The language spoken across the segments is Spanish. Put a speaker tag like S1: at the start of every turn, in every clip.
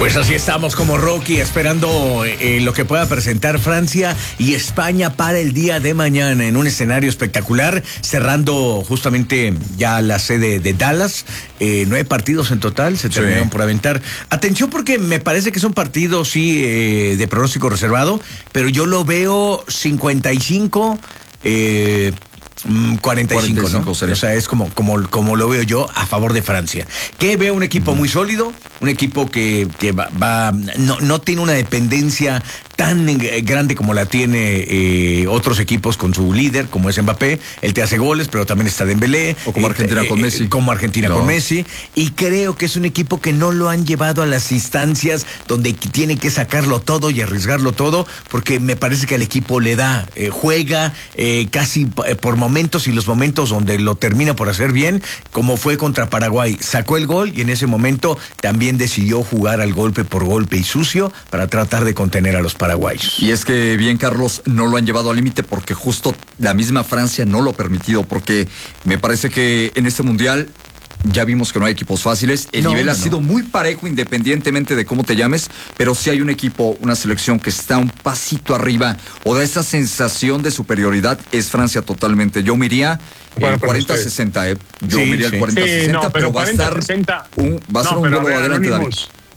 S1: Pues así estamos como Rocky, esperando lo que pueda presentar Francia y España para el día de mañana en un escenario espectacular, cerrando justamente ya la sede de Dallas. 9 partidos en total se terminaron por aventar. Atención, porque me parece que es un partido, sí, de pronóstico reservado, pero yo lo veo 55... 45, ¿no? Sería. O sea, es como lo veo yo a favor de Francia. Que veo un equipo muy sólido, un equipo que no tiene una dependencia tan grande como la tiene otros equipos con su líder, como es Mbappé. Él te hace goles, pero también está Dembélé.
S2: O como Argentina con Messi.
S1: Como Argentina con Messi. Y creo que es un equipo que no lo han llevado a las instancias donde tiene que sacarlo todo y arriesgarlo todo, porque me parece que al equipo le da, juega casi por momentos, y los momentos donde lo termina por hacer bien, como fue contra Paraguay, sacó el gol y en ese momento también decidió jugar al golpe por golpe y sucio para tratar de contener a los paraguayos.
S2: Y es que bien, Carlos, no lo han llevado al límite porque justo la misma Francia no lo ha permitido, porque me parece que en este mundial ya vimos que no hay equipos fáciles. El nivel ha sido muy parejo independientemente de cómo te llames, pero sí hay un equipo, una selección que está un pasito arriba o da esa sensación de superioridad. Es Francia totalmente. Yo me iría el 40-60, Yo me iría el 40-60, pero va a estar un duelo adelante, David.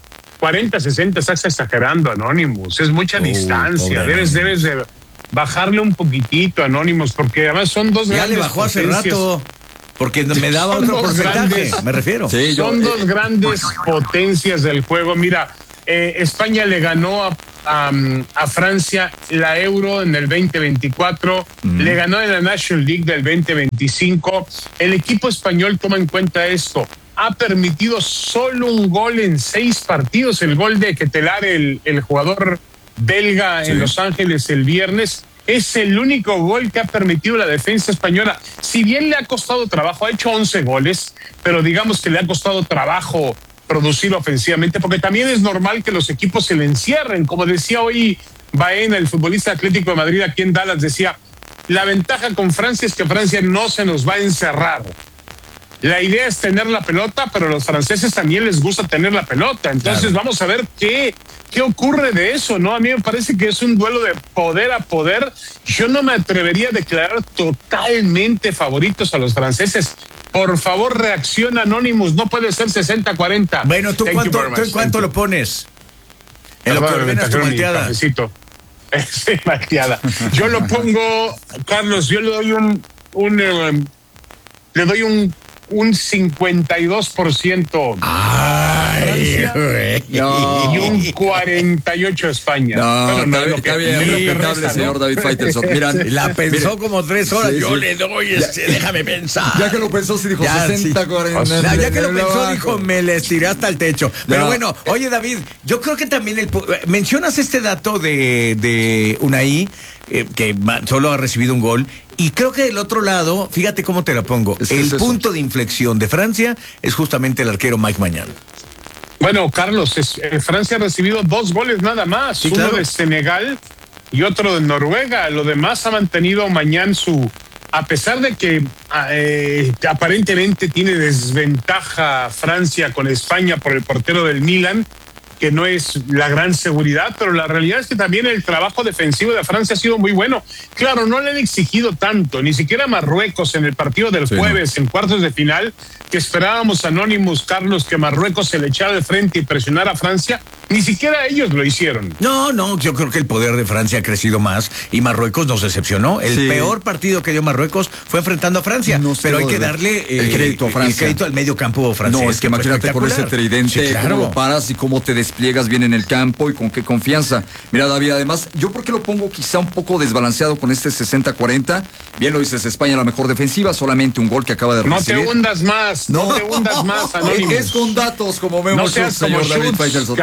S3: 40-60 estás exagerando, Anonymous. Es mucha distancia. Debes de bajarle un poquitito, Anonymous, porque además son dos grandes.
S1: Ya le bajó hace rato. Porque me daba otro porcentaje, me refiero.
S3: Sí, son dos grandes potencias del juego. Mira, España le ganó a Francia la Euro en el 2024, le ganó en la National League del 2025. El equipo español, toma en cuenta esto, ha permitido solo un gol en 6 partidos, el gol de Ketelar, el jugador belga en Los Ángeles el viernes. Es el único gol que ha permitido la defensa española. Si bien le ha costado trabajo, ha hecho 11 goles, pero digamos que le ha costado trabajo producir ofensivamente, porque también es normal que los equipos se le encierren. Como decía hoy Baena, el futbolista Atlético de Madrid aquí en Dallas, decía, la ventaja con Francia es que Francia no se nos va a encerrar. La idea es tener la pelota, pero a los franceses también les gusta tener la pelota. Entonces vamos a ver qué ocurre de eso, ¿no? A mí me parece que es un duelo de poder a poder. Yo no me atrevería a declarar totalmente favoritos a los franceses. Por favor, reacciona, Anonymous. No puede ser 60-40.
S1: Bueno, ¿tú en cuánto lo pones? En lo que ordenas tu malteada.
S3: Sí, malteada. Yo lo pongo, Carlos, yo le doy un 52%.
S1: Ay,
S3: y un 48% España.
S2: Está bien, señor David Faitelson. Mira,
S1: la pensó como 3 horas. Yo le doy déjame pensar.
S2: Ya que lo pensó, sí dijo 60-40.
S1: Ya que lo pensó, dijo, me le estiré hasta el techo. Pero bueno, oye, David, yo creo que también mencionas este dato de Unai, que solo ha recibido un gol. Y creo que del otro lado, fíjate cómo te la pongo, el punto de inflexión de Francia es justamente el arquero Mike Maignan.
S3: Bueno, Carlos, Francia ha recibido 2 goles nada más, sí, uno de Senegal y otro de Noruega. Lo demás ha mantenido Maignan a pesar de que aparentemente tiene desventaja Francia con España por el portero del Milan, que no es la gran seguridad, pero la realidad es que también el trabajo defensivo de Francia ha sido muy bueno. Claro, no le han exigido tanto, ni siquiera Marruecos en el partido del jueves, en cuartos de final, que esperábamos, Anonymous, Carlos, que Marruecos se le echara de frente y presionara a Francia. Ni siquiera ellos lo hicieron.
S1: No, yo creo que el poder de Francia ha crecido más y Marruecos nos decepcionó. El peor partido que dio Marruecos fue enfrentando a Francia, pero hay que darle
S2: el crédito a Francia.
S1: El crédito al medio campo francés.
S2: No, es que imagínate con ese tridente, cómo lo paras y cómo te despliegas bien en el campo y con qué confianza. Mira, David, además, yo porque lo pongo quizá un poco desbalanceado con este 60-40. Bien lo dices, España la mejor defensiva, solamente un gol que acaba de recibir.
S3: No te hundas más, no te hundas más, Anonymous.
S2: Es con datos, como vemos, señor David Faitelson.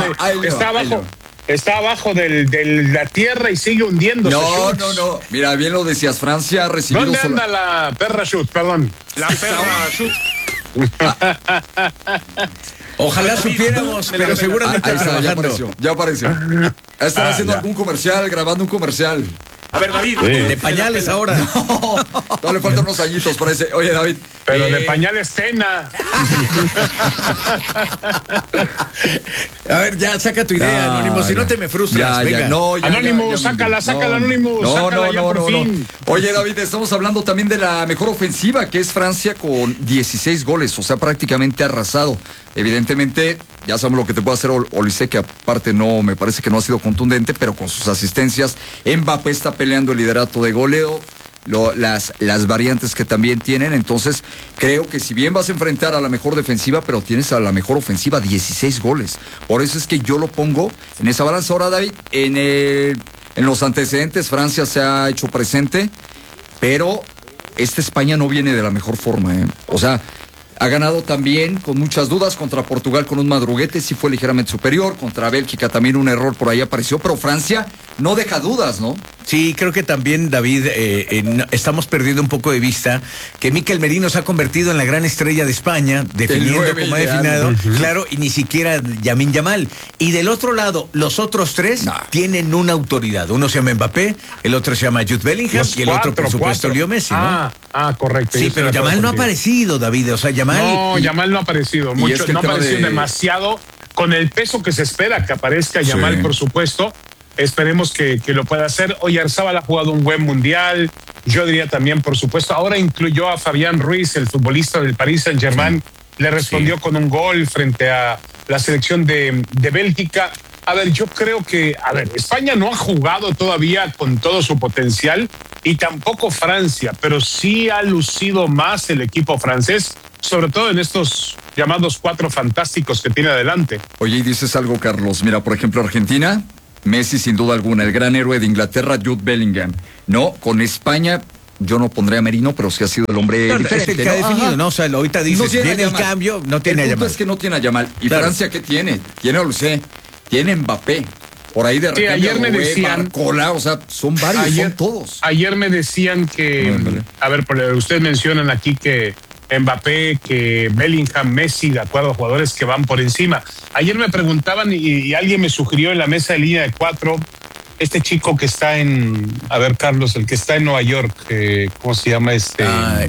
S3: Está abajo de la tierra y sigue hundiéndose.
S2: No. Mira, bien lo decías, Francia ha recibido...
S3: ¿Dónde anda la perra Shoot? Perdón. La perra Shoot.
S1: Ojalá supiéramos, pero seguramente trabajando.
S2: Ya apareció. Están haciendo algún comercial, grabando un comercial.
S1: A ver, David, de pañales ahora.
S2: No le faltan unos añitos, parece. Oye, David.
S3: Pero de pañales Tena.
S1: A ver, ya, saca tu idea, Anónimo, si no te me frustras. Venga.
S3: Anónimo, sácala, Anónimo.
S2: No. Oye, David, estamos hablando también de la mejor ofensiva, que es Francia, con 16 goles, o sea, prácticamente arrasado. Evidentemente, ya sabemos lo que te puede hacer Olise, que aparte no, me parece que no ha sido contundente, pero con sus asistencias, Mbappé está peleando el liderato de goleo. Las variantes que también tienen, entonces creo que si bien vas a enfrentar a la mejor defensiva, pero tienes a la mejor ofensiva, 16 goles, por eso es que yo lo pongo en esa balanza. Ahora, David, en los antecedentes Francia se ha hecho presente, pero esta España no viene de la mejor forma, o sea, ha ganado también con muchas dudas contra Portugal con un madruguete, sí fue ligeramente superior, contra Bélgica también un error por ahí apareció, pero Francia no deja dudas, ¿no?
S1: Sí, creo que también, David, estamos perdiendo un poco de vista que Mikel Merino se ha convertido en la gran estrella de España, definiendo como ha definido, claro, y ni siquiera Lamine Yamal. Y del otro lado, los otros tres tienen una autoridad. Uno se llama Mbappé, el otro se llama Jude Bellingham y el otro, por supuesto, Leo Messi, ¿no?
S3: Correcto.
S1: Sí, pero Yamal no ha aparecido, David, o sea, Yamal
S3: no ha aparecido mucho, no ha aparecido demasiado con el peso que se espera que aparezca Yamal, por supuesto. Esperemos que lo pueda hacer. Hoy Oyarzabal ha jugado un buen mundial. Yo diría también, por supuesto, ahora incluyó a Fabián Ruiz, el futbolista del Paris Saint-Germain. Le respondió con un gol frente a la selección de Bélgica. A ver, yo creo que, España no ha jugado todavía con todo su potencial y tampoco Francia, pero sí ha lucido más el equipo francés, sobre todo en estos llamados 4 fantásticos que tiene adelante.
S2: Oye, y dices algo, Carlos. Mira, por ejemplo, Argentina, Messi sin duda alguna, el gran héroe de Inglaterra, Jude Bellingham. No, con España yo no pondré a Merino, pero sí ha sido el hombre diferente.
S1: Es el que ha definido, ¿no? O sea, ahorita dices, no viene el cambio, no tiene a Yamal.
S2: El punto es que no tiene a Yamal. ¿Y Francia qué tiene? Tiene a Olise, tiene Mbappé. Por ahí de repente,
S3: ayer me decían,
S2: Barcola, o sea, son varios, son todos.
S3: Ayer me decían que, ustedes mencionan aquí que Mbappé, que Bellingham, Messi, de acuerdo a jugadores que van por encima. Ayer me preguntaban y alguien me sugirió en la mesa de línea de 4, este chico que está Carlos, el que está en Nueva York, ¿cómo se llama este?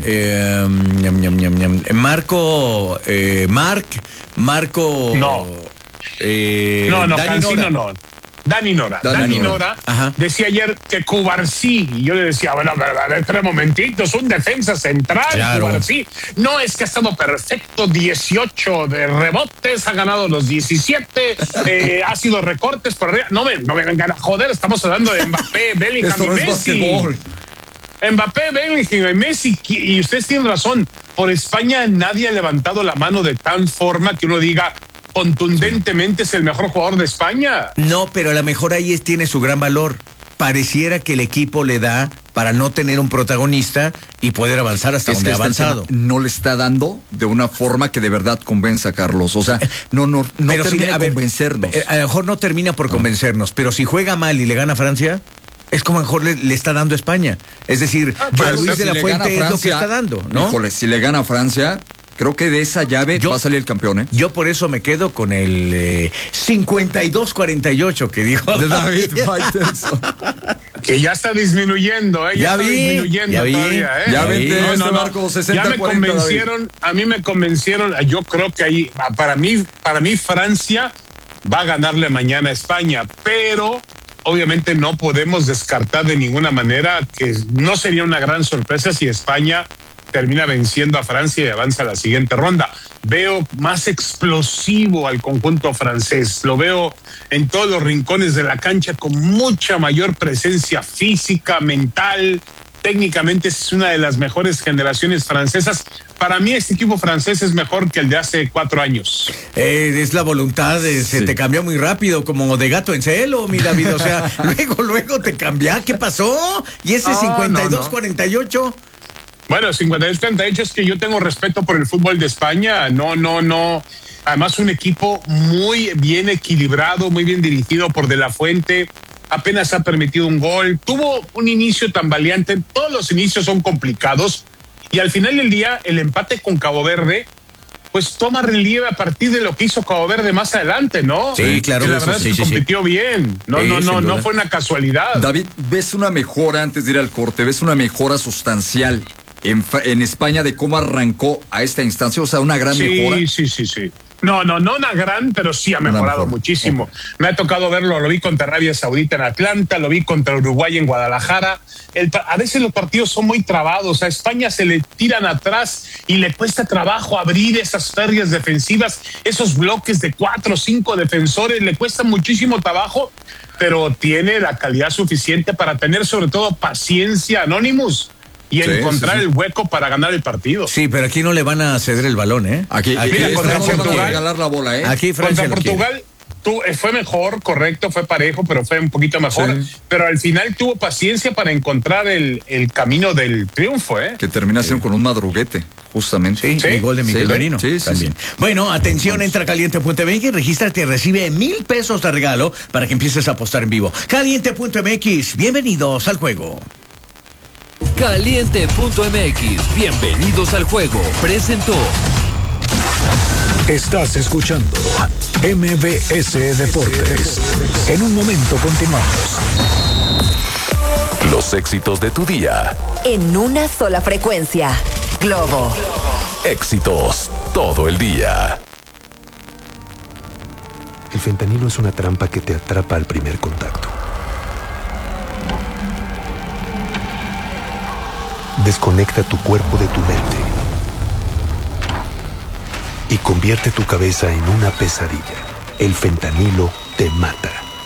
S1: Marco.
S3: No. Cancino no. Dani Nora decía ayer que Cubarsí, y yo le decía, bueno, espera un momentito, es un defensa central, claro. Cubarsí, no es que ha estado perfecto, 18 de rebotes, ha ganado los 17, ha sido recortes por arriba, no me vengan a joder, estamos hablando de Mbappé, Bellingham y Messi. Mbappé, Bellingham y Messi, y ustedes tienen razón, por España nadie ha levantado la mano de tal forma que uno diga, contundentemente es el mejor jugador de España.
S1: No, pero a lo mejor ahí tiene su gran valor. Pareciera que el equipo le da para no tener un protagonista y poder avanzar hasta donde ha avanzado.
S2: No le está dando de una forma que de verdad convenza, Carlos. O sea, no termina de convencernos.
S1: A lo mejor no termina por convencernos, pero si juega mal y le gana a Francia, es como mejor le está dando a España. Es decir, Luis de la Fuente es lo que está dando, ¿no?
S2: Híjole, si le gana a Francia, creo que de esa llave va a salir el campeón, ¿eh?
S1: Yo por eso me quedo con el 52-48 que dijo
S2: David Faitelson.
S3: Que ya está disminuyendo, ¿eh? Ya
S2: Marco 60-40.
S3: Ya me convencieron, a mí me convencieron, yo creo que ahí, para mí Francia va a ganarle mañana a España, pero obviamente no podemos descartar de ninguna manera que no sería una gran sorpresa si España termina venciendo a Francia y avanza a la siguiente ronda. Veo más explosivo al conjunto francés, lo veo en todos los rincones de la cancha con mucha mayor presencia física, mental. Técnicamente es una de las mejores generaciones francesas. Para mí este equipo francés es mejor que el de hace 4 años.
S1: Es la voluntad, se te cambió muy rápido, como de gato en celo, mi David. O sea, luego te cambia. ¿Qué pasó? ¿Y ese 52-48?
S3: Bueno, 52-48 es que yo tengo respeto por el fútbol de España. No. Además, un equipo muy bien equilibrado, muy bien dirigido por De La Fuente. Apenas ha permitido un gol. Tuvo un inicio tambaleante. Todos los inicios son complicados. Y al final del día, el empate con Cabo Verde, pues toma relieve a partir de lo que hizo Cabo Verde más adelante, ¿no?
S1: Sí, claro.
S3: La verdad es que compitió bien. No fue una casualidad.
S2: David, ¿ves una mejora, antes de ir al corte, ves una mejora sustancial en España de cómo arrancó a esta instancia? O sea, una gran mejora.
S3: Sí. No una gran, pero sí ha mejorado muchísimo. Me ha tocado verlo, lo vi contra Arabia Saudita en Atlanta, lo vi contra Uruguay en Guadalajara. A veces los partidos son muy trabados. A España se le tiran atrás y le cuesta trabajo abrir esas férreas defensivas, esos bloques de 4 o 5 defensores, le cuesta muchísimo trabajo, pero tiene la calidad suficiente para tener sobre todo paciencia, Anonymous, y encontrar el hueco para ganar el partido.
S1: Sí, pero aquí no le van a ceder el balón, ¿eh?
S2: Aquí
S3: contra Portugal,
S2: regalar la bola, ¿eh?
S1: Aquí Francia
S3: contra Portugal fue mejor, correcto, fue parejo, pero fue un poquito mejor. Sí. Pero al final tuvo paciencia para encontrar el camino del triunfo, ¿eh?
S2: Que termina siendo con un madruguete, justamente.
S1: Sí, el gol de Miguel Merino. Sí. Bueno, atención, entra a Caliente.mx, regístrate y recibe $1,000 de regalo para que empieces a apostar en vivo. Caliente.mx, bienvenidos al juego.
S4: Caliente.mx, bienvenidos al juego. Presentó.
S5: Estás escuchando MBS Deportes. En un momento continuamos.
S6: Los éxitos de tu día.
S7: En una sola frecuencia. Globo.
S6: Éxitos todo el día.
S8: El fentanilo es una trampa que te atrapa al primer contacto. Desconecta tu cuerpo de tu mente y convierte tu cabeza en una pesadilla. El fentanilo te mata.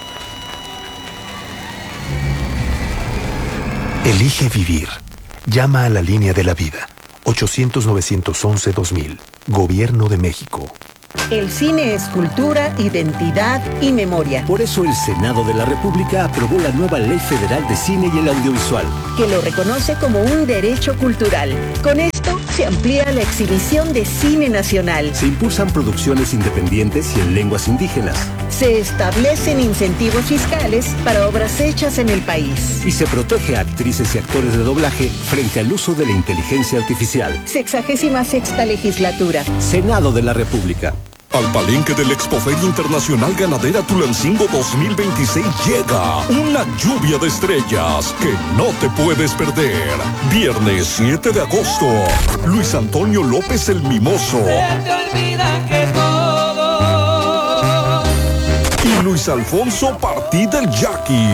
S8: Elige vivir. Llama a la línea de la vida. 800-911-2000. Gobierno de México.
S9: El cine es cultura, identidad y memoria.
S10: Por eso el Senado de la República aprobó la nueva Ley Federal de Cine y el Audiovisual,
S9: que lo reconoce como un derecho cultural. Con esto se amplía la exhibición de cine nacional.
S10: Se impulsan producciones independientes y en lenguas indígenas.
S9: Se establecen incentivos fiscales para obras hechas en el país.
S10: Y se protege a actrices y actores de doblaje frente al uso de la inteligencia artificial.
S9: 66ª legislatura.
S10: Senado de la República.
S5: Al palenque del Expoferia Internacional Ganadera Tulancingo 2026 llega una lluvia de estrellas que no te puedes perder. Viernes 7 de agosto, Luis Antonio López el Mimoso.
S11: Se te olvida que todo.
S5: Y Luis Alfonso Partí del Jackie.